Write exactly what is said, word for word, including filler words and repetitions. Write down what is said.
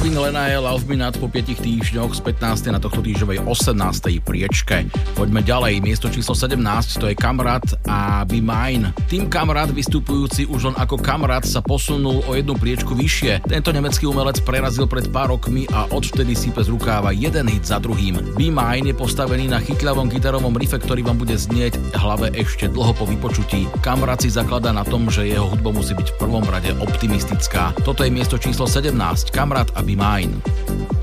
Calvin Lenae Love Me Not po piatich týždňoch z pätnástej na tohto týždňovej osemnástej priečke. Poďme ďalej, miesto číslo sedemnásť, to je Kamarát a Be Mine. Tým Kamarát, vystupujúci už len ako Kamarát, sa posunul o jednu priečku vyššie. Tento nemecký umelec prerazil pred pár rokmi a odvtedy sype z rukáva jeden hit za druhým. Be Mine je postavený na chytľavom gitarovom riffe, ktorý vám bude znieť v hlave ešte dlho po vypočutí. Kamarát si zakladá na tom, že jeho hudba musí byť v prvom rade optimistická. Toto je miesto číslo sedemnásť, Kamarát a Be Mine.